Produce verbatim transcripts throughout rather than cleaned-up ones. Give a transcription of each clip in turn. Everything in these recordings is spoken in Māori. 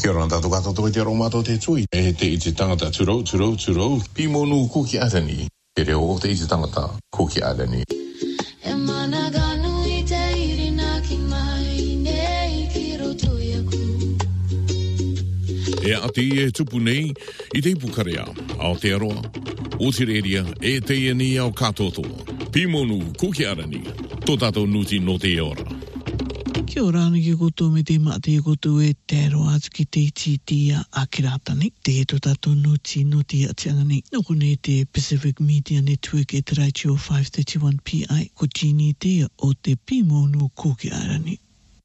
Kia ora tātou katoa te aro mātou te tui. E te i te tangata turou, turou, turou. Pimonu kuki arani. Te reo o te i te tangata kuki arani. E mana ganu i te irina ki mai nei ki roto iaku. E ati e tupu nei i te ipukarea ao te aroa. O te reria e te iani ao katotoa. Pimonu kuki arani. Tō tātou nuti no te ora. Kia ora ana ki koutou me te mate e koutou e te aroa atu ki te iti tia a kiratani. Te e tō tātou nuti no te atiangani. Noko ne te Pacific Media Network e te Raichio five thirty-one P I. Ko Gini tia o te Pimonu kuki arani.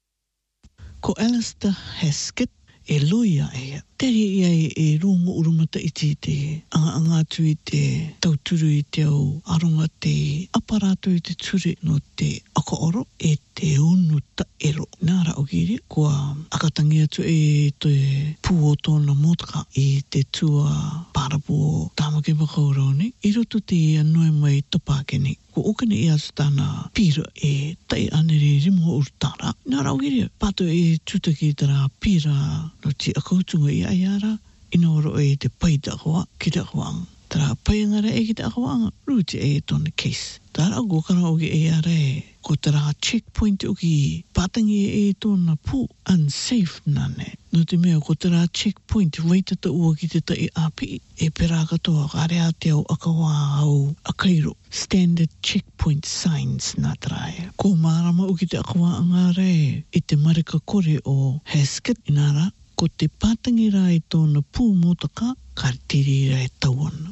Ko Alistair Haskett e loia ea. Tere ia e, e rongo urumata i te te anga anga atu i te tauturu i te au aronga te aparato i te ture no te akaoro e te unuta ero. Nāra o kiri, kua akatangi atu e te pū o tōna motaka i te tua parapo tāmake makauroni. I roto te anoi mai tapakeni. Ko okane i atu tāna pira e tai anere rimo urutara. Nāra o kiri, pato e tutaki tara pira no te akautunga i aiara, ina oro e te pai takoa ki te akawanga. Tara pai angara e ki te akawanga, ruti e tōna case. Tara o kara o ki e ara e, ko tara checkpoint o ki patangi e tōna pū unsafe nane. No te mea, ko tara checkpoint waitata ua ki te tai api, e pera katoa karea te au akawa au akairo. Standard checkpoint signs nā tarae. Ko marama o ki te akawa angara e, i te marika kore o Haskett inara, ko te patangi rai tōna pū motaka, karitiri rai tauana.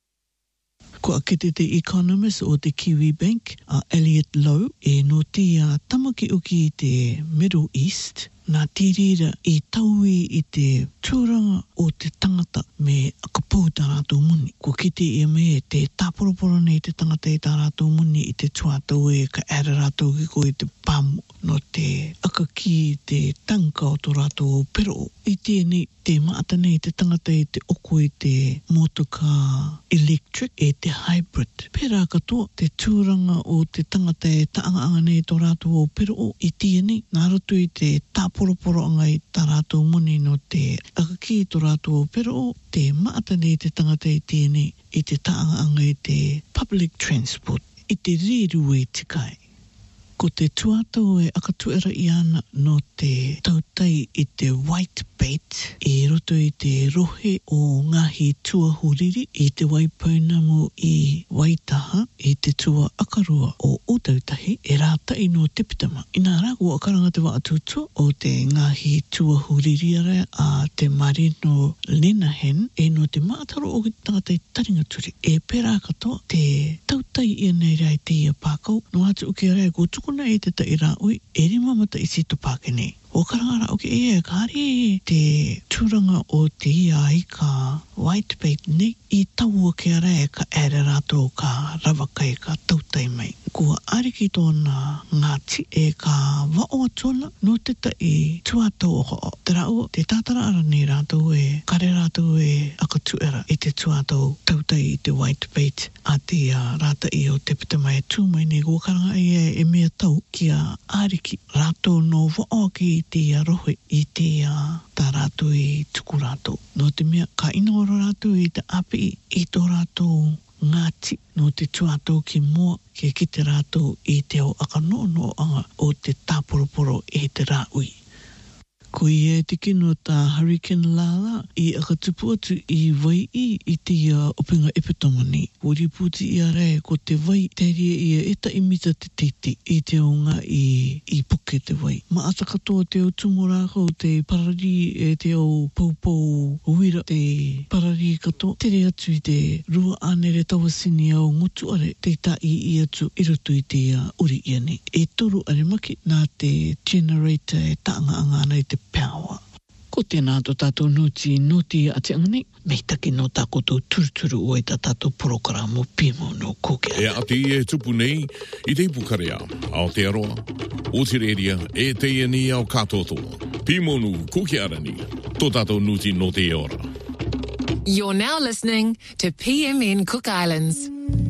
Ko akete te economist o te Kiwi Bank, a Elliot Lowe, e no te a tamaki uki i te Middle East, nā tirira i taui i te tūranga o te tangata me akapau tā rātou muni. Ko kite e me te tāporoporo nei te tangata i tā rātou muni i te tuatau e ka era rātou ki ko i te pāmu no te akaki i te tanka o tō rātou pero. I tēnei te maata nei te tangata i te oko i te motoka electric e te hybrid. Pērā katoa te tūranga o te tangata e taanga nei tō rātou o pero i tēnei nā roto i te tāporoporo anga i tā rātou muni no te akaki i tō rātou o pero te maata nei te tangata i tēnei i te taanga anga i te public transport i te riru e tikai. Ko te tuatau e akatuera i ana no te tautai i te white bait e roto i te rohe o ngahi tuahuriri i te waipaunamu i Waitaha i te tua akarua o Otautahi e rātai no te pitama. Ina ragu akaranga te waatutua o te ngahi tuahuriri ara a te marino Lenahan e no te mātaro o ki tangata i taringaturi. E pērā katoa te tautai i nei rai te ia pākau no atu uke rai ko tukuna e te tai rā ui e rima mata i sito pākene. O karangara o ke e kāre te tūranga o te ia i ka white bait nei i taua ke ara e ka ere rātou ka rawaka e ka tautai mai. Kua ariki tōna ngāti e ka wao atona no te tai tuatau o ho. Te rau te tātara ara nei rātou e kare rātou e akatuera i te tuatau tautai i te white bait a te uh, rāta i o te pitamai tūmai nei kua karanga e e mea tau ki a ariki rātou no wao ki te arohe i te uh, tā rātou i tuku rātou. No te mea ka inooro rātou i te api i tō rātou ngāti no te tuatau ki mua ke ki te rātou i te au akanono anga o te tāporoporo e te rāui. Ko i e te kino tā Hurricane Lala i akatupu atu i vai i i te uh, opinga epitomani. Ko riputi i a rea ko te vai te ria i a eta imita te titi i te onga i, i puke te vai. Ma ata katoa te o tumoraka o te parari e te o paupau uira te parari katoa. Tere atu i te rua anere tawasini au ngutu are te ta i i atu i roto i te uh, uri iane. E toru are maki nā te generator e taanga anga ana i te power. Ko tēnā tō tātou nuti nuti ati angani, mei taki no tā koto turuturu o e tā tātou programo Pimonu kuki arani. E ati e tupu nei i te ipukarea ao te aroa, o te reria e te iani ao katotoa. Pimonu kuki arani, tō tātou nuti no te ora. You're now listening to P M N Cook Islands.